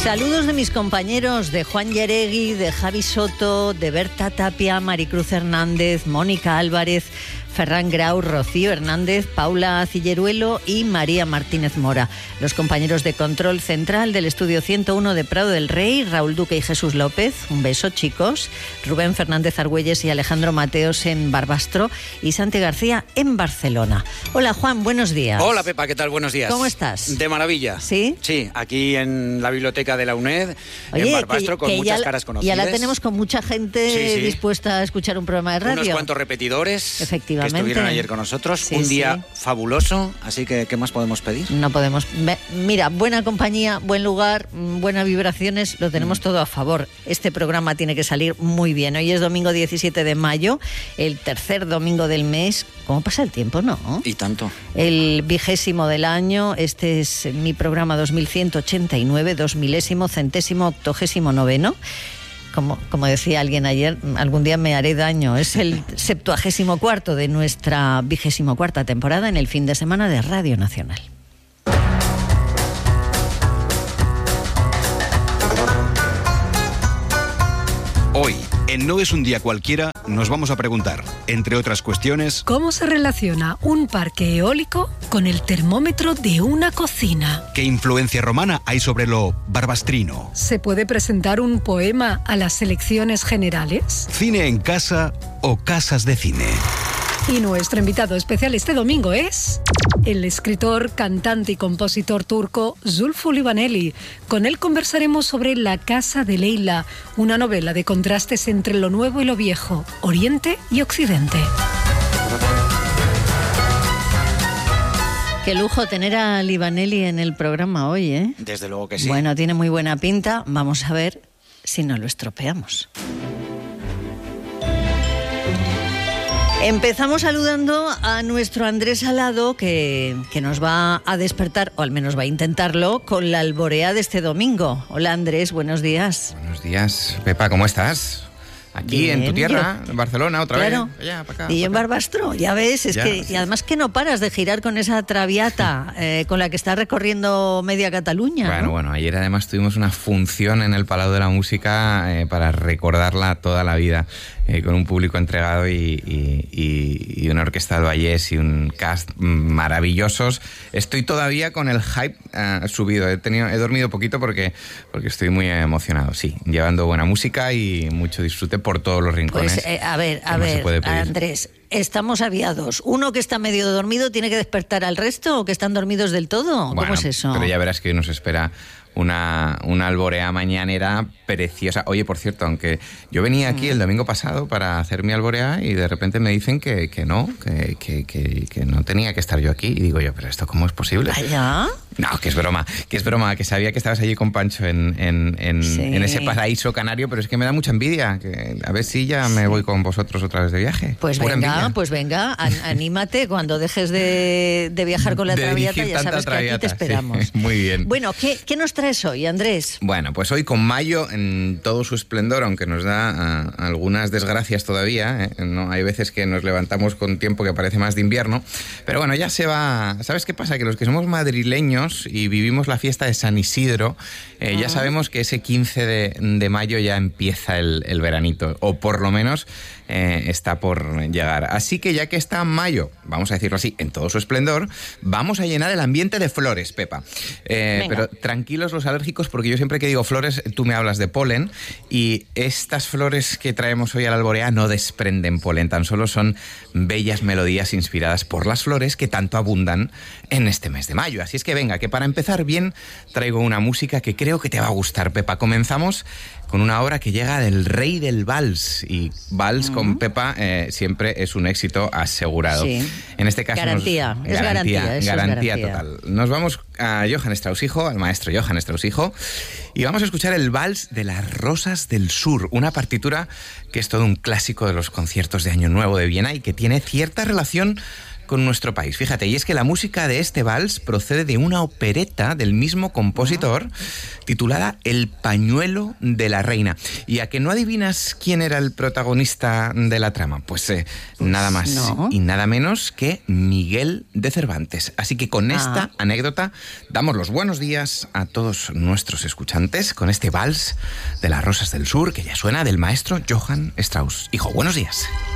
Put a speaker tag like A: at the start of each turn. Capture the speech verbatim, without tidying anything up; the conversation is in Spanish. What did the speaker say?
A: Saludos de mis compañeros, de Juan Yeregui, de Javi Soto, de Berta Tapia, Maricruz Hernández, Mónica Álvarez, Ferran Grau, Rocío Hernández, Paula Cilleruelo y María Martínez Mora. Los compañeros de control central del estudio ciento uno de Prado del Rey, Raúl Duque y Jesús López. Un beso, chicos. Rubén Fernández Argüelles y Alejandro Mateos en Barbastro y Santi García en Barcelona. Hola, Juan, buenos días.
B: Hola, Pepa, ¿qué tal? Buenos días.
A: ¿Cómo estás?
B: De maravilla.
A: ¿Sí?
B: Sí, aquí en la biblioteca de la UNED,
A: Oye,
B: en Barbastro,
A: que,
B: con
A: que
B: muchas
A: ya,
B: caras conocidas.
A: Ya la tenemos con mucha gente
B: sí, sí.
A: dispuesta a escuchar un programa de radio.
B: Unos cuantos repetidores.
A: Efectivamente.
B: Que estuvieron ayer con nosotros.
A: Sí,
B: un día
A: sí.
B: fabuloso, así que ¿qué más podemos pedir?
A: No podemos. Mira, buena compañía, buen lugar, buenas vibraciones, lo tenemos mm. todo a favor. Este programa tiene que salir muy bien. Hoy es domingo diecisiete de mayo, el tercer domingo del mes. ¿Cómo pasa el tiempo, no?
B: Y tanto.
A: El vigésimo del año. Este es mi programa dos mil ciento ochenta y nueve, dos milésimo, centésimo, octogésimo noveno. Como, como decía alguien ayer, algún día me haré daño. Es el septuagésimo cuarto de nuestra vigésimo cuarta temporada en el fin de semana de Radio Nacional.
C: Hoy, en No es un día cualquiera, nos vamos a preguntar, entre otras cuestiones,
D: ¿cómo se relaciona un parque eólico con el termómetro de una cocina?
C: ¿qué influencia romana hay sobre lo barbastrino?
D: ¿Se puede presentar un poema a las elecciones generales?
C: ¿Cine en casa o casas de cine?
D: Y nuestro invitado especial este domingo es el escritor, cantante y compositor turco Zulfü Livaneli. Con él conversaremos sobre La casa de Leila, una novela de contrastes entre lo nuevo y lo viejo, Oriente y Occidente.
A: Qué lujo tener a Livaneli en el programa hoy, ¿eh?
B: Desde luego que sí.
A: Bueno, tiene muy buena pinta. Vamos a ver si no lo estropeamos. Empezamos saludando a nuestro Andrés Alado, que, que nos va a despertar, o al menos va a intentarlo, con la alborea de este domingo. Hola, Andrés, buenos días.
E: Buenos días, Pepa, ¿cómo estás? Aquí,
A: bien,
E: en tu tierra,
A: yo,
E: en Barcelona, otra
A: claro,
E: vez. Allá, para acá,
A: y
E: para
A: en
E: acá.
A: Barbastro, ya ves, es
E: ya,
A: que,
E: sí.
A: y además que no paras de girar con esa traviata eh, con la que está recorriendo media Cataluña.
E: Bueno,
A: ¿no?
E: bueno, ayer además tuvimos una función en el Palau de la Música eh, para recordarla toda la vida, eh, con un público entregado y, y, y, y una orquesta del Vallés y un cast maravillosos. Estoy todavía con el hype uh, subido, he, tenido, he dormido poquito porque, porque estoy muy emocionado, sí, llevando buena música y mucho disfrute por todos los rincones.
A: Pues, eh, a ver, a ver, Andrés, estamos aviados. ¿Uno que está medio dormido tiene que despertar al resto o que están dormidos del todo? ¿Cómo
E: bueno,
A: es eso?
E: Pero ya verás que hoy nos espera una, una alborea mañanera preciosa. Oye, por cierto, aunque yo venía aquí el domingo pasado para hacer mi alborea y de repente me dicen que, que no, que, que, que, que no tenía que estar yo aquí. Y digo yo, ¿pero esto cómo es posible?
A: ¿Allá?
E: No, que es broma, que es broma, que sabía que estabas allí con Pancho en, en, en,
A: sí.
E: en ese paraíso canario, pero es que me da mucha envidia. Que a ver si ya me voy con vosotros otra vez de viaje.
A: Pues
E: Pura
A: venga,
E: envidia.
A: pues venga, an- anímate cuando dejes de, de viajar con la
E: De
A: traviata,
E: dirigir
A: ya
E: tanta
A: sabes
E: traviata,
A: que aquí te esperamos.
E: sí, muy bien.
A: Bueno, ¿qué, ¿qué nos traes hoy, Andrés?
E: Bueno, pues hoy con mayo en todo su esplendor, aunque nos da uh, algunas desgracias todavía, ¿eh? No, hay veces que nos levantamos con tiempo que parece más de invierno, pero bueno, ya se va. ¿Sabes qué pasa? Que los que somos madrileños y vivimos la fiesta de San Isidro, eh, uh-huh. ya sabemos que ese quince de, de mayo ya empieza el, el veranito, o por lo menos eh, está por llegar. Así que ya que está mayo, vamos a decirlo así, en todo su esplendor, vamos a llenar el ambiente de flores, Pepa. Eh, pero tranquilos los alérgicos, porque yo siempre que digo flores, tú me hablas de polen, y estas flores que traemos hoy a la alborea no desprenden polen, tan solo son bellas melodías inspiradas por las flores que tanto abundan en este mes de mayo. Así es que venga, que para empezar bien traigo una música que creo que te va a gustar, Pepa. Comenzamos con una obra que llega del rey del vals, y vals uh-huh. con Pepa eh, siempre es un éxito asegurado.
A: Sí.
E: En este caso
A: garantía,
E: nos,
A: es
E: garantía,
A: garantía, eso
E: garantía
A: es garantía
E: total. Nos vamos a Johann Strauss hijo, al maestro Johann Strauss hijo, y vamos a escuchar el vals de las Rosas del Sur, una partitura que es todo un clásico de los conciertos de Año Nuevo de Viena y que tiene cierta relación con nuestro país. Fíjate, y es que la música de este vals procede de una opereta del mismo compositor titulada El pañuelo de la reina. ¿Y a que no adivinas quién era el protagonista de la trama? Pues, eh, pues nada más no. y nada menos que Miguel de Cervantes. Así que con esta ah. anécdota damos los buenos días a todos nuestros escuchantes con este vals de las Rosas del Sur que ya suena del maestro Johann Strauss. Hijo, buenos días.